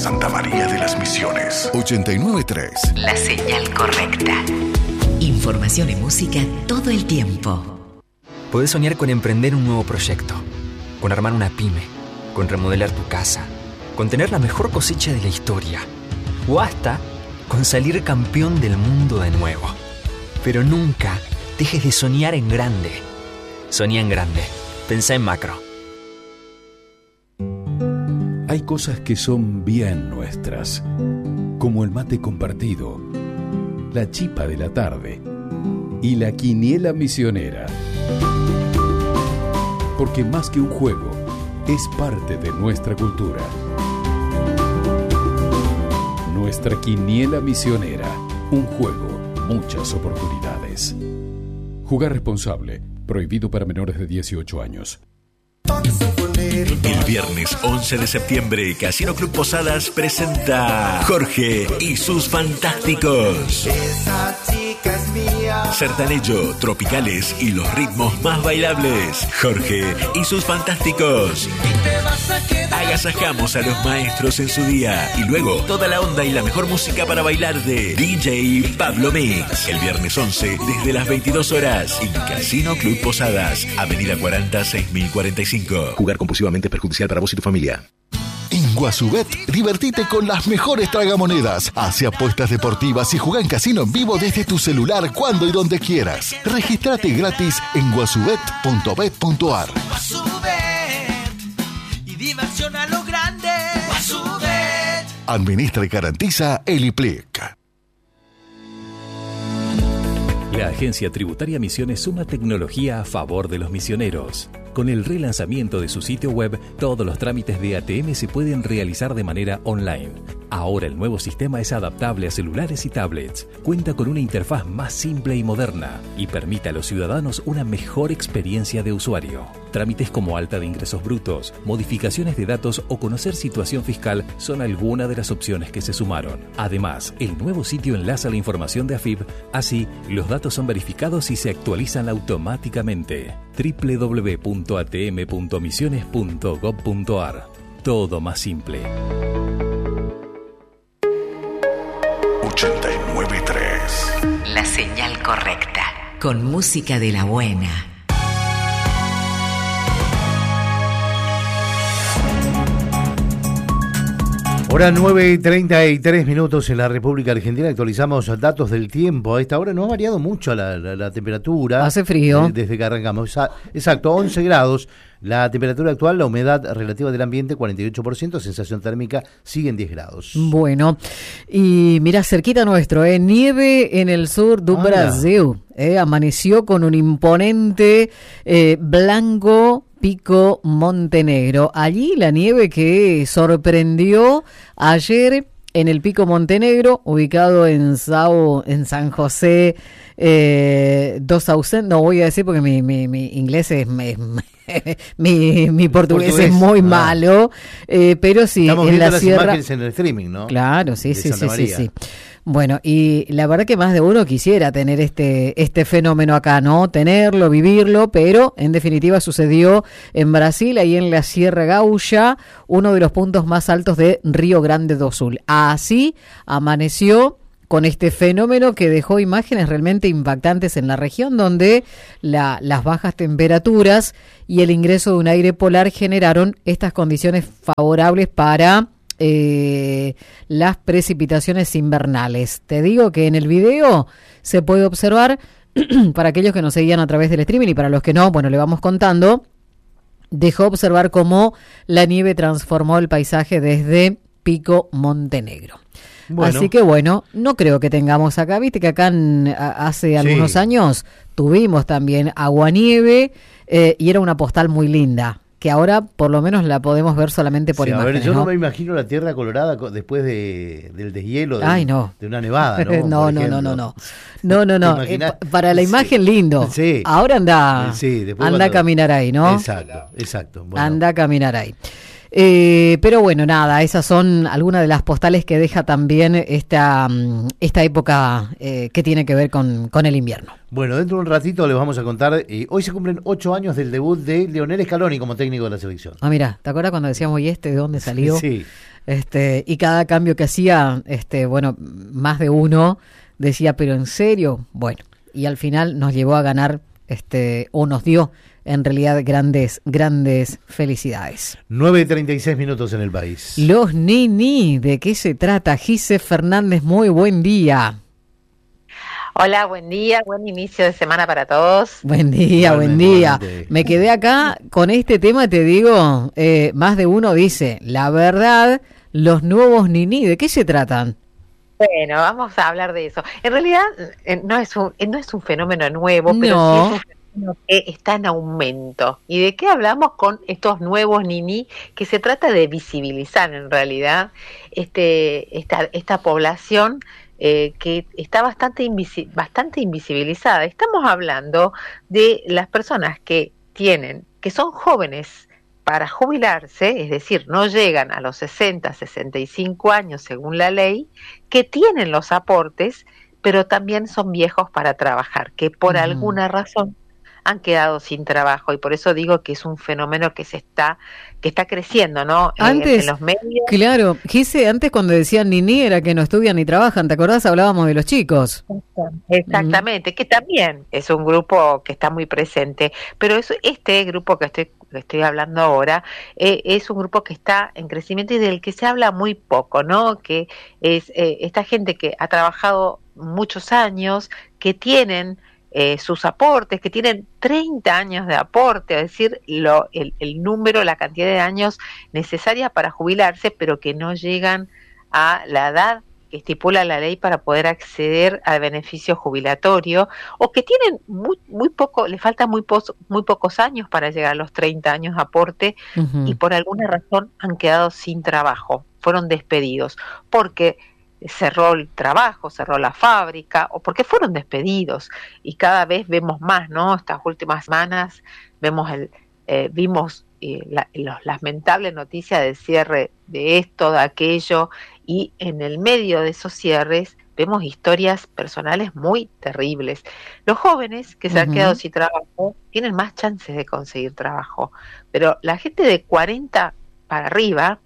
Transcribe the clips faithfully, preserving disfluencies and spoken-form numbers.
Santa María de las Misiones. ochenta y nueve punto tres. La señal correcta. Información y música todo el tiempo. Podés soñar con emprender un nuevo proyecto, con armar una pyme, con remodelar tu casa, con tener la mejor cosecha de la historia, o hasta con salir campeón del mundo de nuevo. Pero nunca dejes de soñar en grande. Soñá en grande. Pensá en macro. Hay cosas que son bien nuestras, como el mate compartido, la chipa de la tarde y la quiniela misionera. Porque más que un juego, es parte de nuestra cultura. Nuestra quiniela misionera, un juego, muchas oportunidades. Jugar responsable, prohibido para menores de dieciocho años. El viernes once de septiembre, Casino Club Posadas presenta Jorge y sus Fantásticos. Esa chica es mía. Sertanejo, tropicales y los ritmos más bailables. Jorge y sus Fantásticos. Agasajamos a los maestros en su día y luego toda la onda y la mejor música para bailar de D J Pablo Mix. El viernes once desde las veintidós horas en Casino Club Posadas, Avenida cuarenta, seis mil cuarenta y cinco. Jugar compulsivamente es perjudicial para vos y tu familia. En Guasubet, divertite con las mejores tragamonedas. Hace apuestas deportivas y juega en casino en vivo desde tu celular cuando y donde quieras. Regístrate gratis en guasubet punto bet punto ar. Y diversión a lo grande. Guasubet. Administra y garantiza el I P L I C. La Agencia Tributaria Misiones suma tecnología a favor de los misioneros. Con el relanzamiento de su sitio web, todos los trámites de A T M se pueden realizar de manera online. Ahora el nuevo sistema es adaptable a celulares y tablets, cuenta con una interfaz más simple y moderna y permite a los ciudadanos una mejor experiencia de usuario. Trámites como alta de ingresos brutos, modificaciones de datos o conocer situación fiscal son algunas de las opciones que se sumaron. Además, el nuevo sitio enlaza la información de A F I B, así los datos son verificados y se actualizan automáticamente. doble u doble u doble u punto a t m punto misiones punto gob punto ar. Todo más simple. ochenta y nueve punto tres. La señal correcta. Con música de la buena. Hora nueve y treinta y tres minutos en la República Argentina. Actualizamos datos del tiempo. A esta hora no ha variado mucho la, la, la temperatura. Hace frío. Eh, desde que arrancamos. Exacto, once grados. La temperatura actual, la humedad relativa del ambiente, cuarenta y ocho por ciento. Sensación térmica sigue en diez grados. Bueno, y mira, cerquita nuestro, ¿eh? Nieve en el sur do ah, Brasil. Eh, amaneció con un imponente eh, blanco Pico Montenegro. Allí la nieve que sorprendió ayer en el Pico Montenegro, ubicado en Sao, en San José eh, dos Sauces. No voy a decir porque mi, mi, mi inglés es me, mi, mi portugués, portugués es muy ah. malo, eh, pero sí. Estamos en viendo la las sierra, imágenes en el streaming, ¿no? Claro, sí, de sí, Santa sí, María. sí, sí. Bueno, y la verdad que más de uno quisiera tener este este fenómeno acá, ¿no? Tenerlo, vivirlo, pero en definitiva sucedió en Brasil, ahí en la Sierra Gaúcha, uno de los puntos más altos de Río Grande do Sul. Así amaneció con este fenómeno que dejó imágenes realmente impactantes en la región, donde la, las bajas temperaturas y el ingreso de un aire polar generaron estas condiciones favorables para Eh, las precipitaciones invernales. Te digo que en el video se puede observar, para aquellos que nos seguían a través del streaming y para los que no, bueno, le vamos contando, dejó observar cómo la nieve transformó el paisaje desde Pico Montenegro. Bueno. Así que bueno, no creo que tengamos acá, viste que acá en, a, hace algunos sí. años tuvimos también aguanieve eh, y era una postal muy linda, que ahora por lo menos la podemos ver solamente por sí, imágenes. A ver, yo no, no me imagino la tierra colorada después de, del deshielo de, Ay, no. de una nevada, ¿no? no, no, no, no, no, no, no, no, eh, para la imagen sí. lindo. Sí. Ahora anda, sí, anda cuando... a caminar ahí, ¿no? Exacto, exacto. Bueno. Anda a caminar ahí. Eh, pero bueno, nada, esas son algunas de las postales que deja también esta, esta época eh, que tiene que ver con, con el invierno. Bueno, dentro de un ratito les vamos a contar, eh, hoy se cumplen ocho años del debut de Lionel Scaloni como técnico de la selección. Ah, mira, ¿te acuerdas cuando decíamos, ¿y este de dónde salió? Sí. Este, y cada cambio que hacía, este, bueno, más de uno decía, pero ¿en serio? Bueno, y al final nos llevó a ganar, este, o nos dio en realidad grandes, grandes felicidades. nueve y treinta y seis minutos en el país. Los Nini, ¿de qué se trata? Gise Fernández, muy buen día. Hola, buen día, buen inicio de semana para todos. Buen día, buen día. Me quedé acá con este tema, te digo, eh, más de uno dice, la verdad, los nuevos Nini, ¿de qué se tratan? Bueno, vamos a hablar de eso. En realidad eh, no es un, eh, no es un fenómeno nuevo, pero no. sí es un fenómeno que está en aumento. ¿Y de qué hablamos con estos nuevos Nini? Que se trata de visibilizar en realidad este esta, esta población eh, que está bastante, invisi- bastante invisibilizada. Estamos hablando de las personas que tienen, que son jóvenes para jubilarse, es decir, no llegan a los sesenta, sesenta y cinco años según la ley, que tienen los aportes, pero también son viejos para trabajar, que por uh-huh. alguna razón han quedado sin trabajo, y por eso digo que es un fenómeno que se está que está creciendo, ¿no? Antes, en, en los medios. Claro, Gise, antes cuando decían Nini era que no estudian ni trabajan, ¿te acordás? Hablábamos de los chicos. Exactamente, uh-huh. que también es un grupo que está muy presente, pero es, este grupo que estoy que estoy hablando ahora, eh, es un grupo que está en crecimiento y del que se habla muy poco, ¿no? Que es eh, esta gente que ha trabajado muchos años, que tienen eh, sus aportes, que tienen treinta años de aporte, es decir, lo, el, el número, la cantidad de años necesaria para jubilarse, pero que no llegan a la edad que estipula la ley para poder acceder al beneficio jubilatorio, o que tienen muy muy poco, le faltan muy, po- muy pocos años para llegar a los treinta años de aporte, uh-huh. y por alguna razón han quedado sin trabajo, fueron despedidos, porque cerró el trabajo, cerró la fábrica, o porque fueron despedidos, y cada vez vemos más, ¿no? Estas últimas semanas vemos el, eh, vimos eh, la, los, las lamentables noticias del cierre de esto, de aquello, y en el medio de esos cierres vemos historias personales muy terribles. Los jóvenes que se uh-huh. han quedado sin trabajo tienen más chances de conseguir trabajo, pero la gente de cuarenta para arriba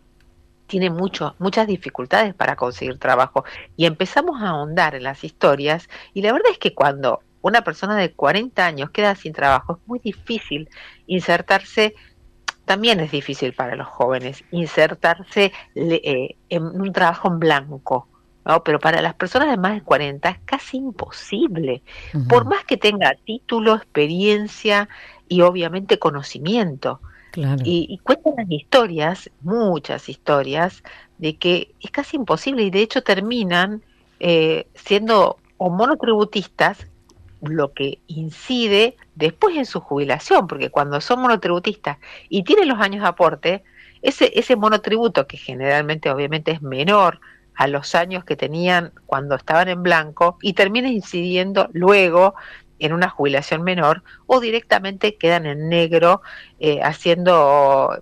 tiene mucho, muchas dificultades para conseguir trabajo, y empezamos a ahondar en las historias, y la verdad es que cuando una persona de cuarenta años queda sin trabajo es muy difícil insertarse. También es difícil para los jóvenes insertarse eh, en un trabajo en blanco, ¿no? Pero para las personas de más de cuarenta es casi imposible, uh-huh. por más que tenga título, experiencia y obviamente conocimiento. Claro. Y, y cuentan las historias, muchas historias, de que es casi imposible, y de hecho terminan eh, siendo o monotributistas, lo que incide después en su jubilación, porque cuando son monotributistas y tienen los años de aporte, ese, ese monotributo, que generalmente obviamente es menor a los años que tenían cuando estaban en blanco, y termina incidiendo luego en una jubilación menor, o directamente quedan en negro eh, haciendo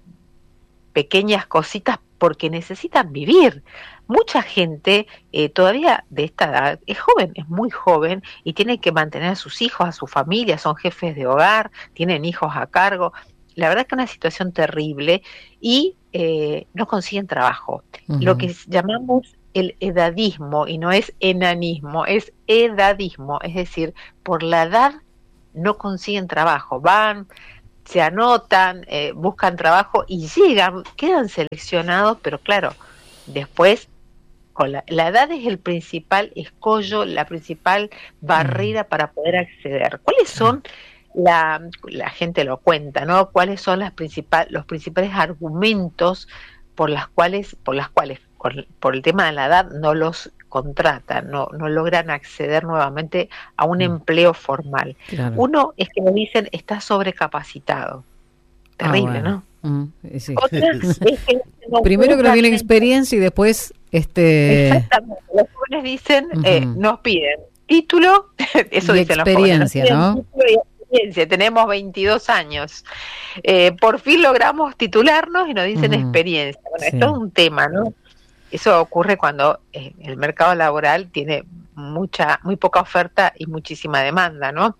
pequeñas cositas porque necesitan vivir. Mucha gente eh, todavía de esta edad es joven, es muy joven, y tiene que mantener a sus hijos, a su familia, son jefes de hogar, tienen hijos a cargo. La verdad es que es una situación terrible, y eh, no consiguen trabajo. Uh-huh. Lo que llamamos el edadismo, y no es enanismo, es edadismo, es decir, por la edad no consiguen trabajo, van, se anotan, eh, buscan trabajo y llegan, quedan seleccionados, pero claro, después con la, la edad es el principal escollo, la principal barrera para poder acceder. ¿Cuáles son? La, la gente lo cuenta, ¿no? ¿Cuáles son las principal, los principales argumentos por las cuales, por las cuales, por, por el tema de la edad no los contratan, no, no logran acceder nuevamente a un mm. empleo formal? Claro. Uno es que me dicen está sobrecapacitado. Terrible, ah, bueno. ¿no? Mm, sí. Otra es que no primero que no tienen experiencia y después este exactamente, los jóvenes dicen uh-huh. eh, nos piden título, eso y dicen experiencia, los jóvenes, ¿no? Título y experiencia, tenemos veintidós años, eh, por fin logramos titularnos y nos dicen uh-huh. experiencia. Bueno, sí. Esto es un tema, ¿no? Eso ocurre cuando eh, el mercado laboral tiene mucha, muy poca oferta y muchísima demanda, ¿no?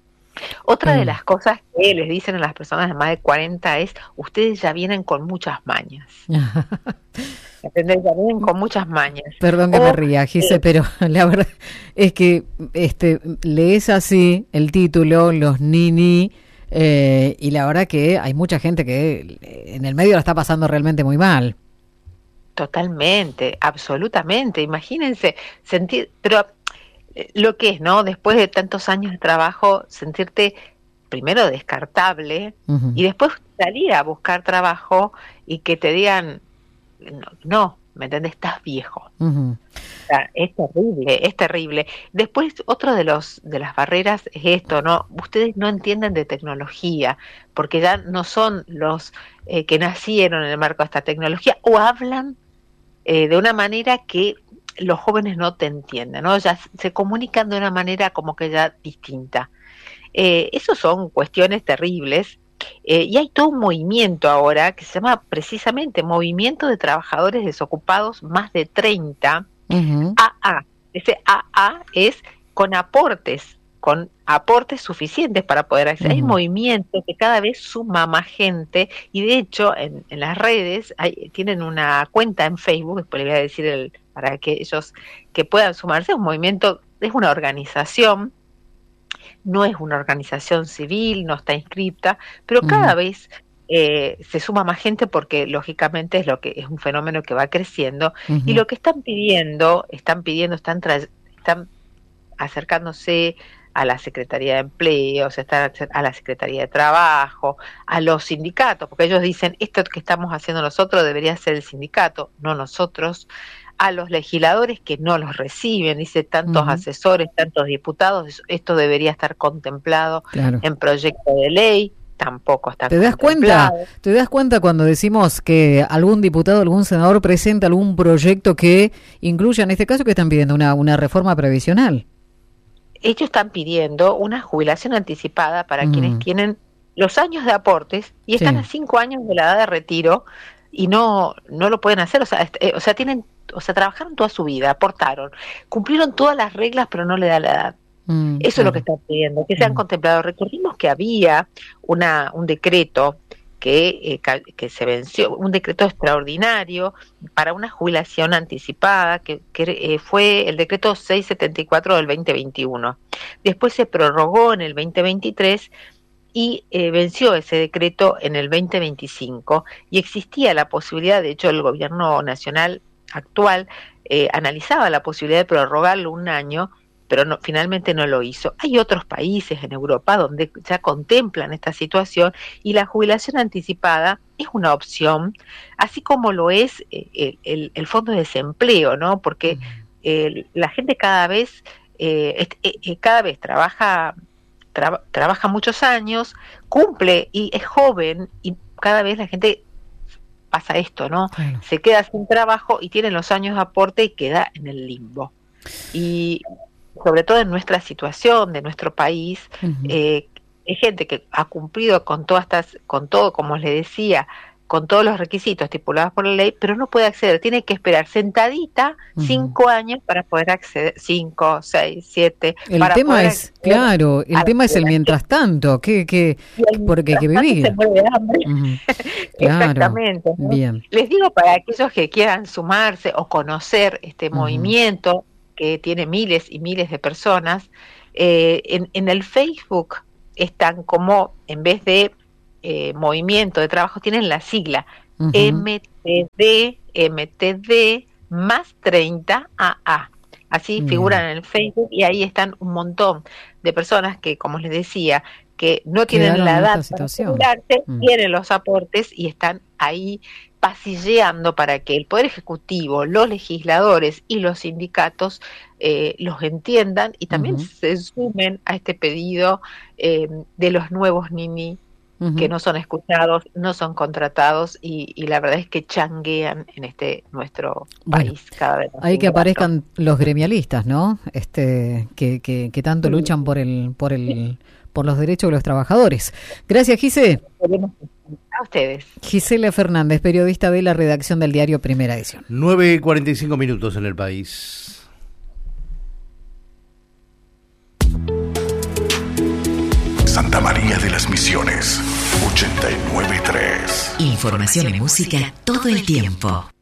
Otra mm. de las cosas que les dicen a las personas de más de cuarenta es, ustedes ya vienen con muchas mañas. ¿entendés? También con muchas mañas. Perdón que o, me ría, Gise, eh, pero la verdad es que este lees así el título, los nini, eh, y la verdad que hay mucha gente que en el medio la está pasando realmente muy mal. Totalmente, absolutamente. Imagínense, sentir, pero lo que es, ¿no? Después de tantos años de trabajo, sentirte primero descartable uh-huh. y después salir a buscar trabajo y que te digan, no, no ¿me entendés? Estás viejo. Uh-huh. O sea, es terrible, es terrible. Después, otro de los de las barreras es esto, ¿no? Ustedes no entienden de tecnología, porque ya no son los eh, que nacieron en el marco de esta tecnología, o hablan eh, de una manera que los jóvenes no te entienden, ¿no? Ya se comunican de una manera como que ya distinta. Eh, esos son cuestiones terribles. Eh, y hay todo un movimiento ahora que se llama precisamente Movimiento de Trabajadores Desocupados Más de treinta, uh-huh. A A. Ese A A es con aportes, con aportes suficientes para poder acceder. Uh-huh. Hay un movimiento que cada vez suma más gente y de hecho en, en las redes hay, tienen una cuenta en Facebook, después les voy a decir el, para que ellos que puedan sumarse. Es un movimiento, es una organización. No es una organización civil, no está inscripta, pero cada uh-huh. vez eh, se suma más gente porque lógicamente es lo que es un fenómeno que va creciendo uh-huh. y lo que están pidiendo, están pidiendo, están tra- están acercándose a la Secretaría de Empleo, están a la Secretaría de Trabajo, a los sindicatos, porque ellos dicen esto que estamos haciendo nosotros debería ser el sindicato, no nosotros. A los legisladores que no los reciben, dice tantos uh-huh. asesores, tantos diputados, esto debería estar contemplado claro. en proyecto de ley, tampoco está ¿Te das cuenta? ¿Te das cuenta cuando decimos que algún diputado, algún senador presenta algún proyecto que incluya, en este caso, que están pidiendo una, una reforma previsional? Ellos están pidiendo una jubilación anticipada para uh-huh. quienes tienen los años de aportes y están sí. a cinco años de la edad de retiro y no no lo pueden hacer, o sea, eh, o sea, tienen O sea, trabajaron toda su vida, aportaron, cumplieron todas las reglas, pero no le da la edad. Mm, Eso claro. es lo que están pidiendo, que sean mm. contemplados. Recordemos que había una un decreto que, eh, que se venció, un decreto extraordinario para una jubilación anticipada, que, que eh, fue el decreto seiscientos setenta y cuatro del veinte veintiuno. Después se prorrogó en el veinte veintitrés y eh, venció ese decreto en el veinte veinticinco, y existía la posibilidad, de hecho el gobierno nacional actual eh, analizaba la posibilidad de prorrogarlo un año, pero no, finalmente no lo hizo. Hay otros países en Europa donde ya contemplan esta situación y la jubilación anticipada es una opción, así como lo es eh, el, el fondo de desempleo, ¿no? Porque eh, la gente cada vez eh, eh, cada vez trabaja tra- trabaja muchos años, cumple y es joven, y cada vez la gente pasa esto, ¿no? Claro. Se queda sin trabajo y tiene los años de aporte y queda en el limbo. Y sobre todo en nuestra situación, de nuestro país, uh-huh. eh, hay gente que ha cumplido con todas estas, con todo, como les decía, con todos los requisitos estipulados por la ley, pero no puede acceder, tiene que esperar sentadita uh-huh. cinco años para poder acceder, cinco, seis, siete. El para tema es, claro, el tema es el mientras tanto, que, que porque hay que vivir. Se muere de hambre. Uh-huh. Claro. Exactamente. ¿no? Bien. Les digo, para aquellos que quieran sumarse o conocer este uh-huh. movimiento que tiene miles y miles de personas, eh, en, en el Facebook están como, en vez de Eh, movimiento de trabajo, tienen la sigla uh-huh. M T D, M T D más treinta A A. Así uh-huh. figuran en el Facebook y ahí están un montón de personas que, como les decía, que no tienen Quedaron la edad para jubilarse, uh-huh. tienen los aportes y están ahí pasilleando para que el Poder Ejecutivo, los legisladores y los sindicatos eh, los entiendan y también uh-huh. se sumen a este pedido eh, de los nuevos nini Uh-huh. que no son escuchados, no son contratados y, y la verdad es que changuean en este nuestro bueno, país cada vez más. Hay que aparezcan los gremialistas, ¿no? Este que, que, que tanto sí. luchan por el por el sí. por los derechos de los trabajadores. Gracias, Gise. A ustedes. Gisela Fernández, periodista de la redacción del diario Primera Edición. nueve y cuarenta y cinco minutos en el país. Santa María de las Misiones, ochenta y nueve punto tres. Información y música todo el tiempo.